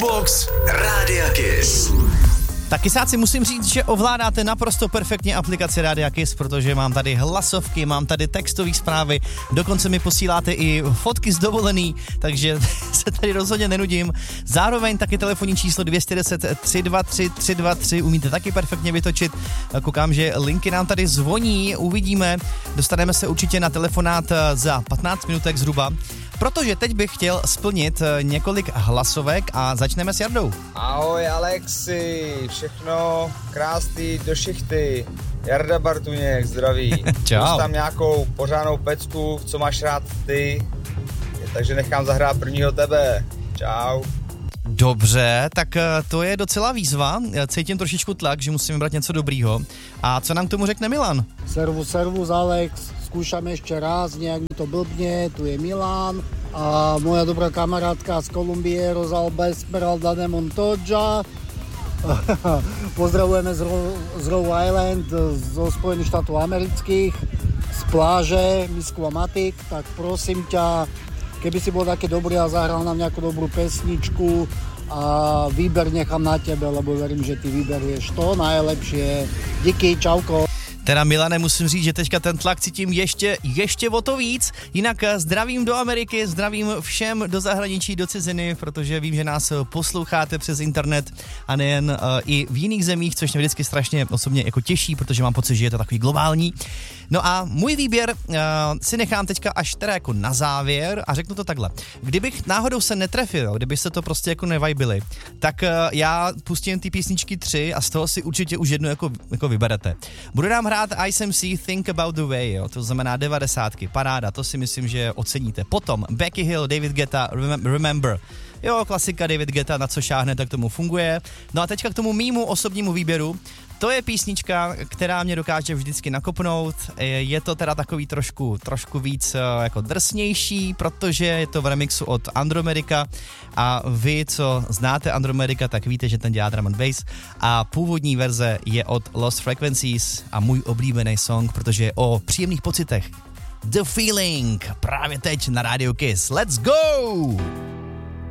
Jukebox Rádia Kiss. Tak kysáci, musím říct, že ovládáte naprosto perfektně aplikaci Rádia Kiss, protože mám tady hlasovky, mám tady textové zprávy, dokonce mi posíláte i fotky z dovolený, takže se tady rozhodně nenudím. Zároveň taky telefonní číslo 210 323 323 umíte taky perfektně vytočit. Koukám, že linky nám tady zvoní, uvidíme, dostaneme se určitě na telefonát za 15 minutek zhruba. Protože teď bych chtěl splnit několik hlasovek a začneme s Jardou. Ahoj Alexi, všechno krásný do šichty. Jarda Bartuněk, zdraví. Čau. Už tam nějakou pořádnou pecku, co máš rád ty, takže nechám zahrát prvního tebe. Čau. Dobře, tak to je docela výzva. Cítím trošičku tlak, že musím vybrat něco dobrýho. A co nám k tomu řekne Milan? Servus Alex, skúšam ešte raz, nejak mi to blbne, tu je Milan a moja dobrá kamarátka z Kolumbie Rosalba Esmeralda de Montoya. Pozdravujeme z Rhode Island, zo Spojených štátov amerických, z pláže Misquamatic, tak prosím ťa, keby si bol také dobrý a zahral nám nejakú dobrú pesničku a výber nechám na tebe, lebo verím, že ty vyberieš to najlepšie. Díky, čauko. Teda Milane, musím říct, že teďka ten tlak cítím ještě o to víc. Jinak zdravím do Ameriky, zdravím všem do zahraničí, do ciziny, protože vím, že nás posloucháte přes internet a nejen i v jiných zemích, což mě vždycky strašně osobně jako těší, protože mám pocit, že je to takový globální. No a můj výběr si nechám teďka až teda jako na závěr a řeknu to takhle. Kdybych náhodou se netrefil, kdyby se to prostě jako nevajbili, tak já pustím ty písničky 3 a z toho si určitě už jednu jako vyberete. Budu nám hrát ISMC Think About the Way, jo, to znamená 90, paráda, to si myslím, že oceníte. Potom Becky Hill, David Guetta, Remember. Jo, klasika David Guetta, na co šáhne, tak tomu funguje. No a teďka k tomu mýmu osobnímu výběru. To je písnička, která mě dokáže vždycky nakopnout. Je to teda takový trošku víc jako drsnější, protože je to v remixu od Andromedika a vy, co znáte Andromedika, tak víte, že ten dělá drum and bass a původní verze je od Lost Frequencies a můj oblíbený song, protože je o příjemných pocitech. The Feeling, právě teď na Radio Kiss. Let's go!